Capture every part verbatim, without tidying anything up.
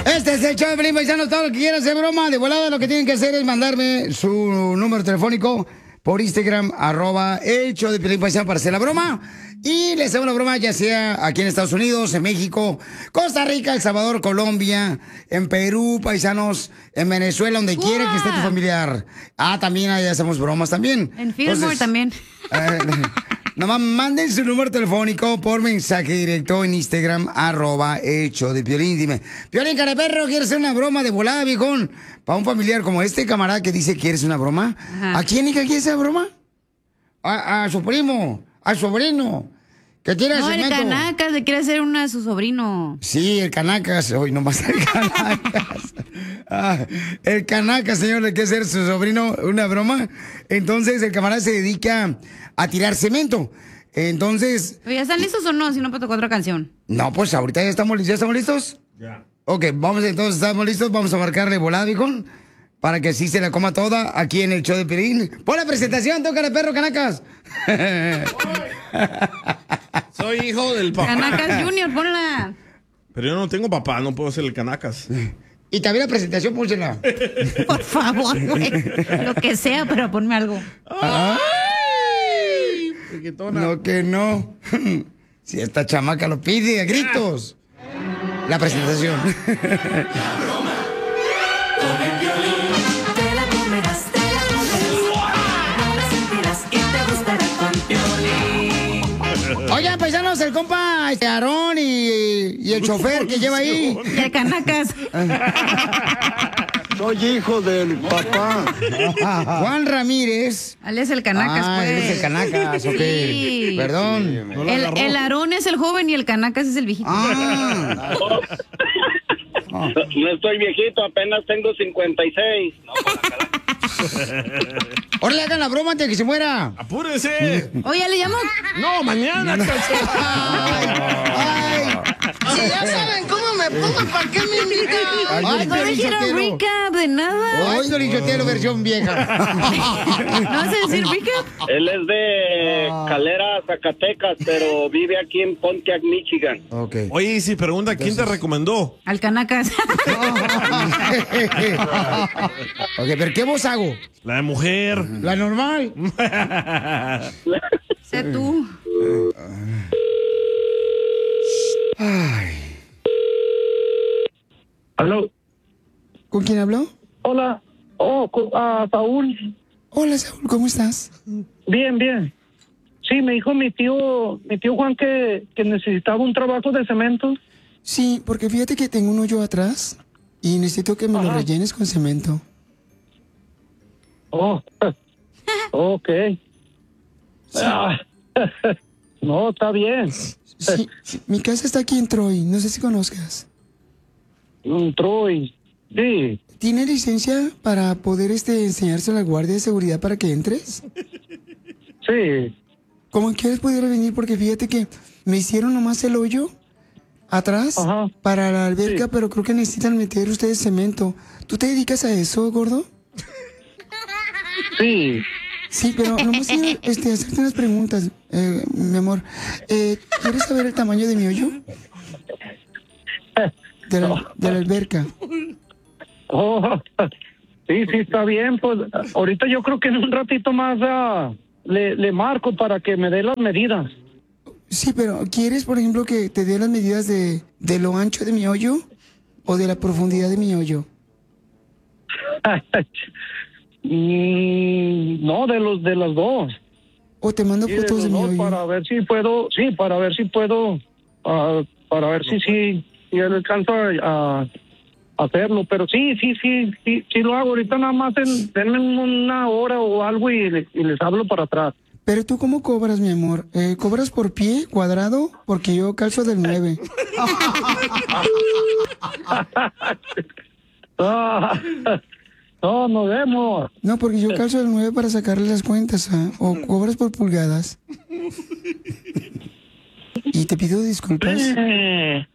Este es el show de Piolín, paisanos. Todo lo que quieran hacer broma, de volada lo que tienen que hacer es mandarme su número telefónico por Instagram, arroba el show de Piolín, paisano, para hacer la broma. Y les hacemos la broma ya sea aquí en Estados Unidos, en México, Costa Rica, El Salvador, Colombia, en Perú, paisanos, en Venezuela, donde ¡Uah! quiera que esté tu familiar. Ah, también ahí hacemos bromas también. En Fillmore también. Eh, nomás manden su número telefónico por mensaje directo en Instagram, arroba hecho de Piolín. Dime, Piolín, careperro, ¿quieres hacer una broma de volada, viejón? Para un familiar como este camarada que dice, ¿quieres una broma? Ajá. ¿A quién quiere esa broma? A, a su primo, a su sobrino. Que tiene No, el cemento. Canacas le quiere hacer una a su sobrino. Sí, el Canacas. Hoy nomás el Canacas. Ah, el Canacas, señor, le quiere hacer su sobrino una broma. Entonces, el camarada se dedica a tirar cemento. Entonces... ¿Ya están listos o no? Si no, pues tocó otra canción. No, pues ahorita ya estamos, ¿ya estamos listos? Ya. Ok, vamos entonces, estamos listos. Vamos a marcarle volada, viejón, para que sí se la coma toda aquí en el show de Piolín. Pon la presentación, tócale, perro, Canacas. Soy hijo del papá. Canacas Junior, ponla. Pero yo no tengo papá, no puedo ser el Canacas. Y también la presentación, pónsela. Por favor, güey. Lo que sea, pero ponme algo. Ah, Chiquitona. no, que no. Si esta chamaca lo pide a gritos. La presentación. Te la comerás, te la comerás. No la sentirás y te gustará con Piolín. Oigan, paisanos, el compa este, Aarón y, y el chofer que lleva ahí. Y el Canacas. Soy hijo del papá. Juan Ramírez. Alias el Canacas, Ah, pues. él es el Canacas, ok. Sí. Perdón. No la El, agarró. el Aarón es el joven y el Canacas es el viejito. Ah. No estoy viejito, apenas tengo cincuenta y seis. No, Ahora le hagan la broma antes de que se muera. ¡Apúrese! Oye, ¿le llamo? No, mañana. Ay, Si ya saben cómo me pongo, ¿para qué me invitan? ay, Ay, no Piolín dijeron Sotelo. recap de nada. Ay, Piolín Sotelo, versión vieja. ¿No vas a decir recap? él es de Ah. Calera, Zacatecas, pero vive aquí en Pontiac, Michigan. Ok. Oye, y si pregunta, ¿quién te recomendó? Al Canacas. Ok, pero ¿qué voz hago? La de mujer. La normal. Sé tú. Ay. ¿Aló? ¿Con quién habló? Hola. Oh, cu- ah, Saúl. Hola, Saúl, ¿cómo estás? Bien, bien. Sí, me dijo mi tío, mi tío Juan que, que necesitaba un trabajo de cemento. Sí, porque fíjate que tengo un hoyo atrás y necesito que me lo Ajá. rellenes con cemento. Oh, ok. Ah, no, está bien. Sí, sí, mi casa está aquí en Troy, no sé si conozcas. Un Troy. Sí. ¿Tiene licencia para poder este enseñarse a la guardia de seguridad para que entres? Sí. ¿Cómo quieres pudiera venir? Porque fíjate que me hicieron nomás el hoyo atrás Ajá. para la alberca, Sí. pero creo que necesitan meter ustedes cemento. ¿Tú te dedicas a eso, gordo? Sí. Sí, pero nomás quiero este, hacerte unas preguntas, eh, mi amor. Eh, ¿Quieres saber el tamaño de mi hoyo? De la, de la alberca. Oh, sí, sí, está bien. Pues ahorita yo creo que en un ratito más ah, le, le marco para que me dé las medidas. Sí, pero ¿quieres, por ejemplo, que te dé las medidas de, de lo ancho de mi hoyo o de la profundidad de mi hoyo? Mm, no, de los de las dos. ¿O te mando Sí, de fotos los de mi dos hoyo? para ver si puedo, sí, para ver si puedo, ah, para ver si sí, si él alcanza a, a hacerlo. Pero sí, sí, sí, sí, sí lo hago. Ahorita nada más en, denme una hora o algo y, le- y les hablo para atrás. Pero tú, ¿cómo cobras, mi amor? Eh, ¿Cobras por pie, cuadrado? Porque yo calzo del nueve. Ah, no, nos vemos. No, porque yo calzo del nueve para sacarle las cuentas, ¿ah? O cobras por pulgadas. Y te pido disculpas. Eh,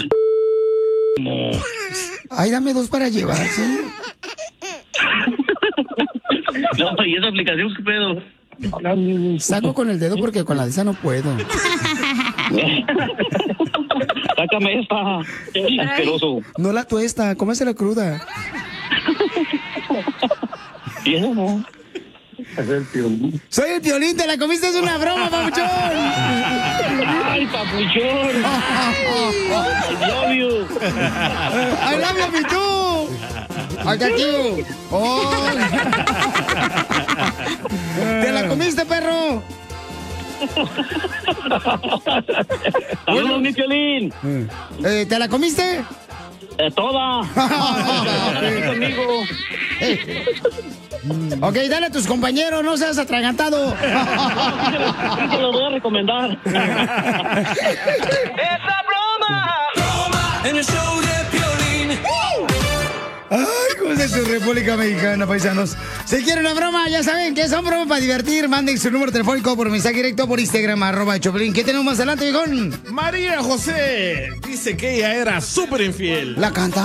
Ay, dame dos para llevar, ¿sí? No, ¿y esa aplicación qué pedo? Saco con el dedo porque con la de esa no puedo. Sácame esta. Asqueroso. No la tuesta, cómesela cruda. Tiene. Es el Piolín. Soy el Piolín, te la comiste, es una broma, papuchón. Ay, papuchón. I love you. I love you, me too. I got you. Oh. ¿Te la comiste, perro? Saludos, mi Piolín. Eh, ¿Te la comiste? Eh, toda. Ven conmigo. Ok, dale a tus compañeros, no seas atragantado. Sí, te lo voy a recomendar. ¡Esa broma! ¡Broma! En el show de Piolín. Ay, ¿cómo es su República Mexicana, paisanos? Si quieren una broma, ya saben que son bromas para divertir. Manden su número telefónico por mensaje directo por Instagram, arroba Choplin. ¿Qué tenemos más adelante, viejón? María José dice que ella era súper infiel. La canta.